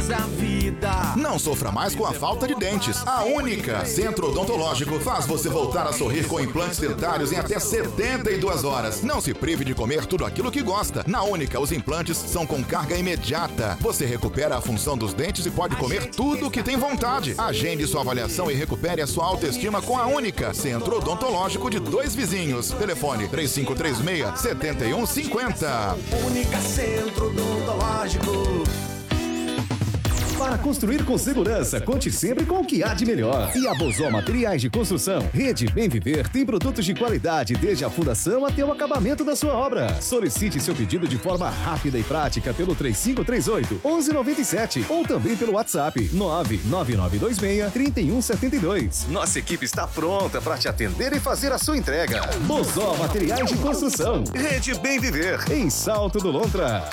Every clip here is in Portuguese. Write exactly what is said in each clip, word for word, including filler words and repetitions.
a vida. Não sofra mais com a falta de dentes. A Única Centro Odontológico faz você voltar a sorrir com implantes dentários em até setenta e duas horas. Não se prive de comer tudo aquilo que gosta. Na Única, os implantes são com carga imediata. Você recupera a função dos dentes e pode comer tudo o que tem vontade. Agende sua avaliação e recupere a sua autoestima com a Única Centro Odontológico de Dois Vizinhos. Telefone três cinco três seis, sete um cinco zero. Única Centro Odontológico. Para construir com segurança, conte sempre com o que há de melhor. E a Bozó Materiais de Construção, Rede Bem Viver, tem produtos de qualidade desde a fundação até o acabamento da sua obra. Solicite seu pedido de forma rápida e prática pelo três cinco três oito, um um nove sete ou também pelo WhatsApp nove nove nove dois seis, três um sete dois. Nossa equipe está pronta para te atender e fazer a sua entrega. Bozó Materiais de Construção, Rede Bem Viver, em Salto do Lontra.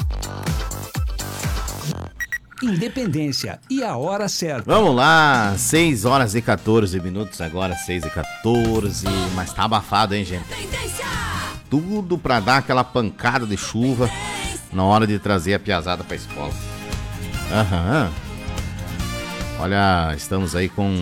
Independência e a hora certa. Vamos lá, seis horas e quatorze minutos agora, seis e quatorze, mas tá abafado, hein, gente? Tudo pra dar aquela pancada de chuva na hora de trazer a piazada pra escola. Aham. Olha, estamos aí com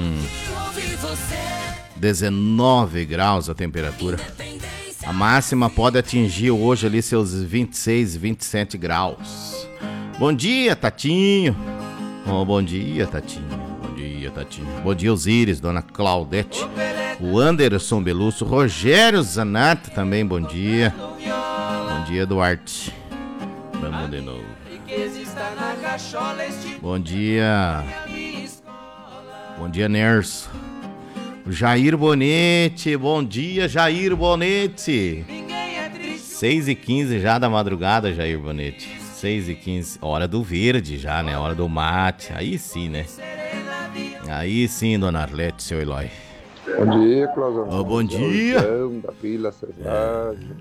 dezenove graus a temperatura. A máxima pode atingir hoje ali seus vinte e seis, vinte e sete graus. Bom dia, Tatinho. Oh, bom dia, Tatinho. Bom dia, Tatinho. Bom dia, Osíris, Dona Claudete. O Anderson Belusso. Rogério Zanata também, bom dia. Bom dia, Duarte. Vamos de novo. Bom dia. Bom dia, Nerso. Jair Bonete. Bom dia, Jair Bonete. seis e quinze já da madrugada, Jair Bonete. seis e quinze, hora do verde já, né? Hora do mate. Aí sim, né? Aí sim, Dona Arlete, seu Eloy. Bom dia, Clausão. Oh, bom dia. Da Vila Cesário.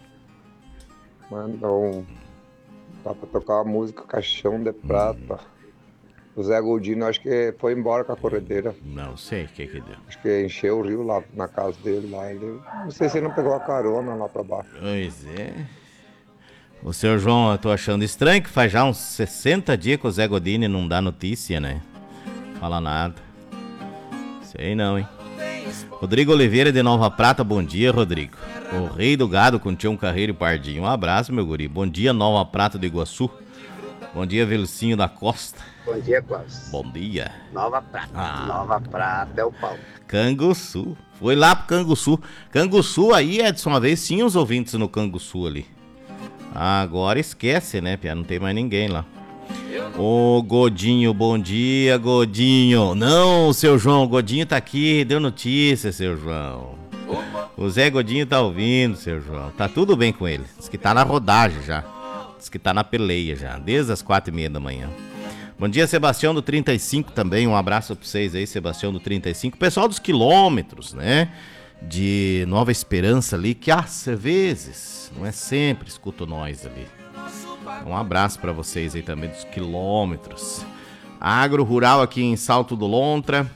Manda um... Dá pra tocar a música Caixão de Prata. O Zé Goldino, acho que foi embora com a corredeira. Não sei o que que deu. Acho que encheu o rio lá na casa dele. Lá. Ele... Não sei se ele não pegou a carona lá pra baixo. Pois é. O seu João, eu tô achando estranho que faz já uns sessenta dias que o Zé Godini não dá notícia, né? Fala nada. Sei não, hein? Rodrigo Oliveira de Nova Prata, bom dia, Rodrigo. O rei do gado com Tião Carreiro e Pardinho. Um abraço, meu guri. Bom dia, Nova Prata do Iguaçu. Bom dia, Velucinho da Costa. Bom dia, Cláudio. Bom dia. Nova Prata. Ah. Nova Prata é o pau. Canguçu. Foi lá pro Canguçu. Canguçu aí, Edson, uma vez tinha os ouvintes no Canguçu ali. Agora esquece, né, Pia? Não tem mais ninguém lá. Ô, Godinho, bom dia, Godinho. Não, seu João, o Godinho tá aqui, deu notícia, seu João. O Zé Godinho tá ouvindo, seu João. Tá tudo bem com ele. Diz que tá na rodagem já. Diz que tá na peleia já, desde as quatro e meia da manhã. Bom dia, Sebastião do trinta e cinco também. Um abraço pra vocês aí, Sebastião do trinta e cinco. Pessoal dos quilômetros, né? De Nova Esperança ali, que às vezes, não é sempre, escuto nós ali. Um abraço pra vocês aí também dos quilômetros. Agro Rural aqui em Salto do Lontra.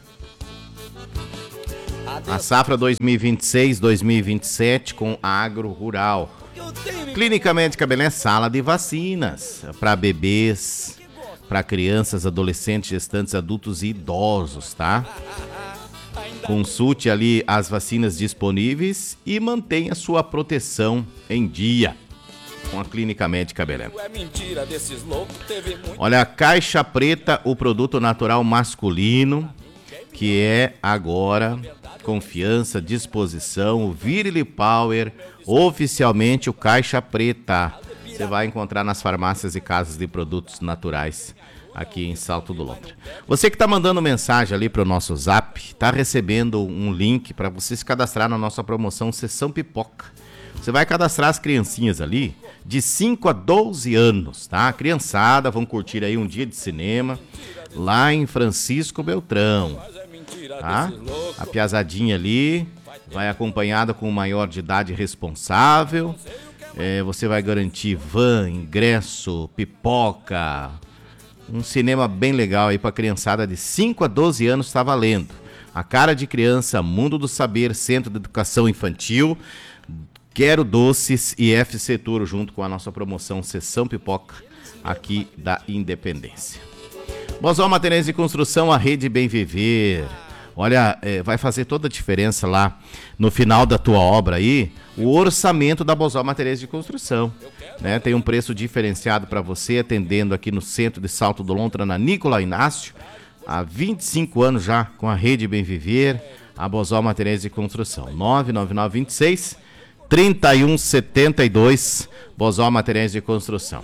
A safra dois mil e vinte e seis, dois mil e vinte e sete com Agro Rural. Clínica Médica Belém, sala de vacinas para bebês, para crianças, adolescentes, gestantes, adultos e idosos, tá? Consulte ali as vacinas disponíveis e mantenha sua proteção em dia com a Clínica Médica Belém. Olha, a Caixa Preta, o produto natural masculino, que é agora confiança, disposição, o Virili Power, oficialmente o Caixa Preta. Você vai encontrar nas farmácias e casas de produtos naturais aqui em Salto do Lontra. Você que está mandando mensagem ali para o nosso Zap, está recebendo um link para você se cadastrar na nossa promoção Sessão Pipoca. Você vai cadastrar as criancinhas ali de cinco a doze anos, tá? A criançada vão curtir aí um dia de cinema lá em Francisco Beltrão, tá? A piazadinha ali vai acompanhada com o maior de idade responsável. É, você vai garantir van, ingresso, pipoca. Um cinema bem legal aí pra criançada de cinco a doze anos, tá valendo. A Cara de Criança, Mundo do Saber, Centro de Educação Infantil, Quero Doces e F C Tour, junto com a nossa promoção Sessão Pipoca aqui da Independência. Bosol Materiais de Construção, a Rede Bem Viver. Olha, é, vai fazer toda a diferença lá no final da tua obra aí, o orçamento da Bosol Materiais de Construção. Né? Tem um preço diferenciado para você, atendendo aqui no centro de Salto do Lontra, na Nicolau Inácio. Há vinte e cinco anos já com a Rede Bem Viver, a Bosol Materiais de Construção. nove nove nove dois seis, três um sete dois, Bosol Materiais de Construção.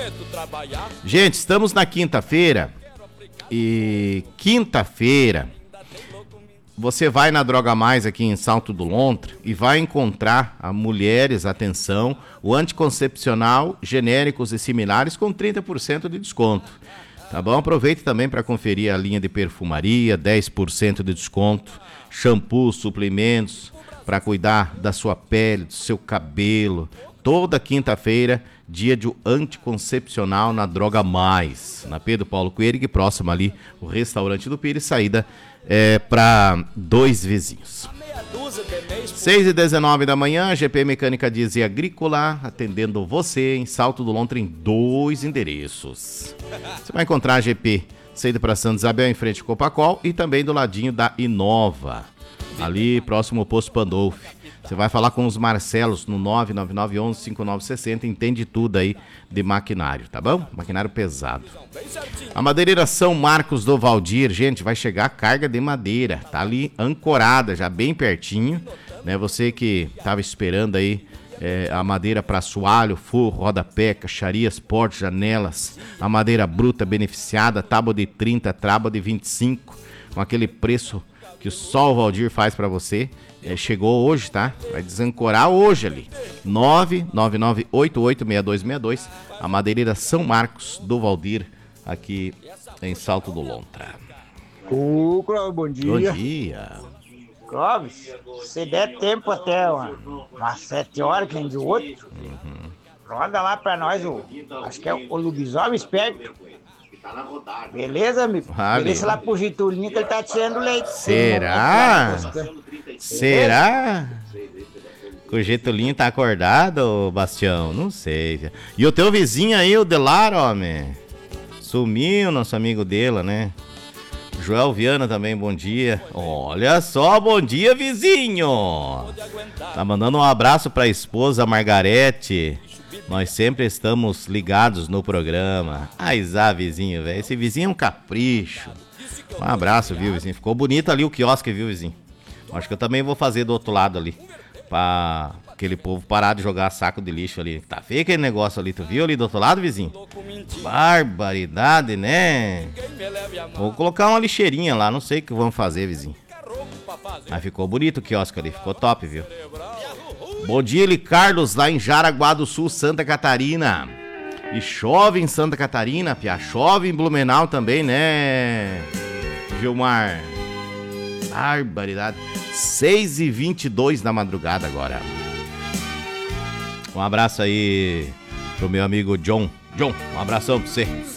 Gente, estamos na quinta-feira e quinta-feira você vai na Droga Mais aqui em Salto do Lontra e vai encontrar a mulheres, atenção, o anticoncepcional genéricos e similares com trinta por cento de desconto. Tá bom? Aproveite também para conferir a linha de perfumaria, dez por cento de desconto, shampoo, suplementos para cuidar da sua pele, do seu cabelo. Toda quinta-feira, dia de anticoncepcional na Droga Mais, na Pedro Paulo Coelho, próximo ali, o restaurante do Pires, saída é, para dois vizinhos. seis e dezenove da manhã, G P Mecânica Diesel e Agrícola, atendendo você em Salto do Lontra em dois endereços. Você vai encontrar a G P, saída para Santa Isabel, em frente ao Copacol, e também do ladinho da Inova, ali próximo ao Posto Pandolfi. Você vai falar com os Marcelos no nove nove nove um um cinco nove seis zero, entende tudo aí de maquinário, tá bom? Maquinário pesado. A madeireira São Marcos do Valdir, gente, vai chegar a carga de madeira, tá ali ancorada, já bem pertinho, né? Você que tava esperando aí é, a madeira para assoalho, forro, rodapé, caixarias, portas, janelas, a madeira bruta beneficiada, tábua de trinta, tábua de vinte e cinco, com aquele preço que só o Valdir faz para você. É, chegou hoje, tá? Vai desancorar hoje ali. nove nove nove oito oito seis dois seis dois, a madeireira São Marcos do Valdir, aqui em Salto do Lontra. Ô, Cláudio, bom dia. Bom dia. Cláudio, se der tempo até uma, umas sete horas, que nem de outro, uhum. Roda lá pra nós, o, acho que é o lobisomem esperto. Beleza, amigo? Ah, beleza lá pro Gitulinho que ele tá tirando leite. Será? Será? Que o Getulinho tá acordado, Bastião? Não sei. E o teu vizinho aí, o Delar, homem? Sumiu, nosso amigo dele, né? Joel Viana também, bom dia. Olha só, bom dia, vizinho. Tá mandando um abraço pra esposa Margarete. Nós sempre estamos ligados no programa. Ai, Zá, vizinho, velho. Esse vizinho é um capricho. Um abraço, viu, vizinho? Ficou bonito ali o quiosque, viu, vizinho? Acho que eu também vou fazer do outro lado ali. Pra aquele povo parar de jogar saco de lixo ali. Tá feio aquele negócio ali, tu viu ali do outro lado, vizinho? Barbaridade, né? Vou colocar uma lixeirinha lá, não sei o que vamos fazer, vizinho. Mas ficou bonito o quiosque ali, ficou top, viu? Bom dia, Eli Carlos, lá em Jaraguá do Sul, Santa Catarina. E chove em Santa Catarina, pia. Chove em Blumenau também, né, Gilmar? Barbaridade. seis e vinte e dois da madrugada agora. Um abraço aí pro meu amigo John. John, um abração pra você.